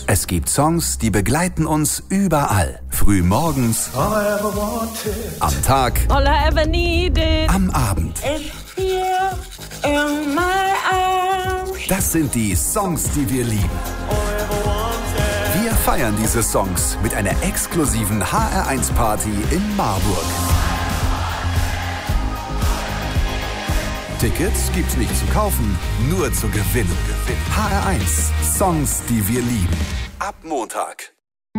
Es gibt Songs, die begleiten uns überall. Früh morgens, am Tag, All I ever needed. am Abend. It's here in my arms. Das sind die Songs, die wir lieben. Wir feiern diese Songs mit einer exklusiven HR1-Party in Marburg. Tickets gibt's nicht zu kaufen, nur zu gewinnen. HR1, Songs, die wir lieben. Ab Montag.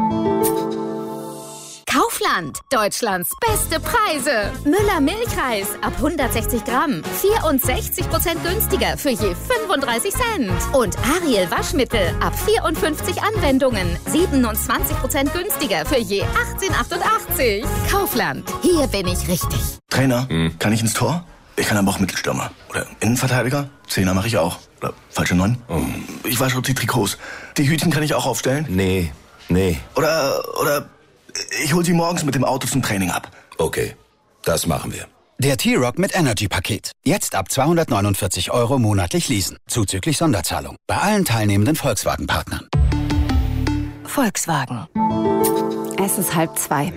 Kaufland, Deutschlands beste Preise. Müller Milchreis ab 160 Gramm, 64% günstiger für je 35 Cent. Und Ariel Waschmittel ab 54 Anwendungen, 27% günstiger für je 18,88. Kaufland, hier bin ich richtig. Trainer, kann ich ins Tor? Ich kann aber auch Mittelstürmer. Oder Innenverteidiger? Zehner mache ich auch. Oder falsche 9? Ich wasche die Trikots. Die Hütchen kann ich auch aufstellen? Nee. Oder ich hol sie morgens mit dem Auto zum Training ab. Okay, das machen wir. Der T-Rock mit Energy-Paket. Jetzt ab 249 € monatlich leasen. Zuzüglich Sonderzahlung. Bei allen teilnehmenden Volkswagen-Partnern. Volkswagen. Es ist 1:30.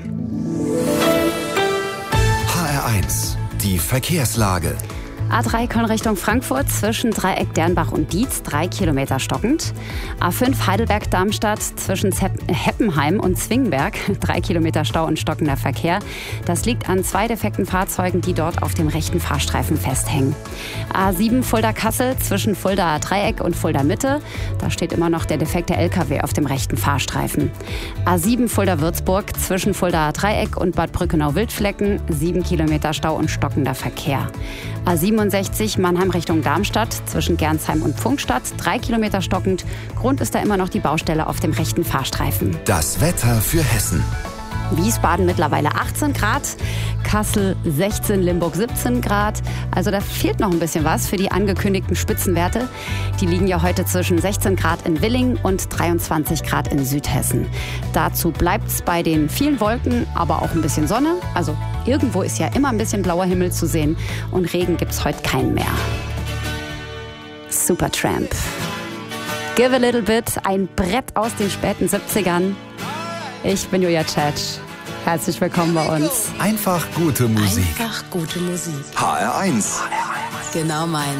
HR1, die Verkehrslage. A3 Köln Richtung Frankfurt zwischen Dreieck Dernbach und Dietz 3 Kilometer stockend. A5 Heidelberg-Darmstadt zwischen Heppenheim und Zwingenberg 3 Kilometer Stau und stockender Verkehr. Das liegt an 2 defekten Fahrzeugen, die dort auf dem rechten Fahrstreifen festhängen. A7 Fulda-Kassel zwischen Fuldaer Dreieck und Fulda Mitte. Da steht immer noch der defekte LKW auf dem rechten Fahrstreifen. A7 Fulda-Würzburg zwischen Fuldaer Dreieck und Bad Brückenau-Wildflecken 7 Kilometer Stau und stockender Verkehr. A67 Mannheim Richtung Darmstadt zwischen Gernsheim und Pfungstadt 3 Kilometer stockend. Grund ist da immer noch die Baustelle auf dem rechten Fahrstreifen. Das Wetter für Hessen. Wiesbaden mittlerweile 18 Grad, Kassel 16, Limburg 17 Grad. Also da fehlt noch ein bisschen was für die angekündigten Spitzenwerte. Die liegen ja heute zwischen 16 Grad in Willingen und 23 Grad in Südhessen. Dazu bleibt's bei den vielen Wolken, aber auch ein bisschen Sonne. Also irgendwo ist ja immer ein bisschen blauer Himmel zu sehen und Regen gibt's heute keinen mehr. Supertramp. Give a Little Bit, ein Brett aus den späten 70ern. Ich bin Julia Tschetsch. Herzlich willkommen bei uns. Einfach gute Musik. Einfach gute Musik. HR1. Genau mein.